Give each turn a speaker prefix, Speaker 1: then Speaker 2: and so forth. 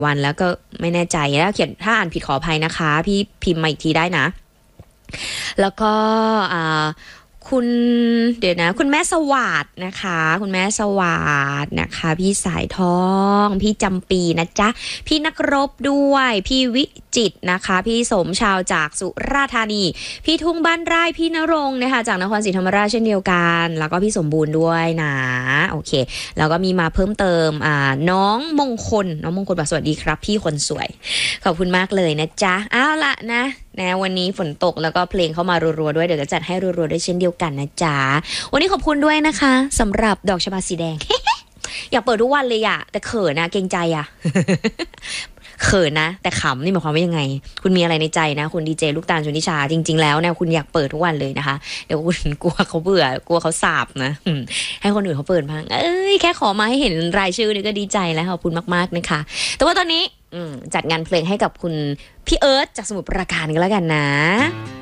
Speaker 1: วันแล้วก็ไม่แน่ใจแล้วเขียนถ้าอ่านผิดขออภัยนะคะพี่พิมพ์มาอีกทีได้นะแล้วก็คุณเดี๋ยวนะคุณแม่สวัสดนะคะคุณแม่สวัสดนะคะพี่สายทองพี่จำปีนะจ๊ะพี่นักรบด้วยพี่วิจิตนะคะพี่สมชาวจากสุราษฎร์ธานีพี่ทุ่งบ้านไร่พี่ณรงค์นะคะจากนครศรีธรรมราชเช่นเดียวกันแล้วก็พี่สมบูรณ์ด้วยนะโอเคแล้วก็มีมาเพิ่มเติมน้องมงคลบอกสวัสดีครับพี่คนสวยขอบคุณมากเลยนะจ๊ะเอาละนะวันนี้ฝนตกแล้วก็เพลงเข้ามารัวๆด้วยเดี๋ยวจะจัดให้รัวๆด้วยเช่นเดียวกันนะจ๊ะวันนี้ขอบคุณด้วยนะคะสำหรับดอกชบาสีแดง อยากเปิดทุกวันเลยอะแต่เขินนะเกรงใจอะ เขินนะแต่ขำนี่หมายความว่ายังไงคุณมีอะไรในใจนะคุณดีเจลูกตาลชนทิชาจริงๆแล้วเนี่ยคุณอยากเปิดทุกวันเลยนะคะเดี๋ยวคุณกลัวเขาเบื่อกลัวเขาสาบนะให้คนอื่นเขาเปิดบ้างแค่ขอมาให้เห็นรายชื่อนี่ก็ดีใจแล้วขอบคุณมากๆนะคะแต่ว่าตอนนี้จัดงานเพลงให้กับคุณพี่เอิร์ธจากสมุทรปราการกันแล้วกันนะ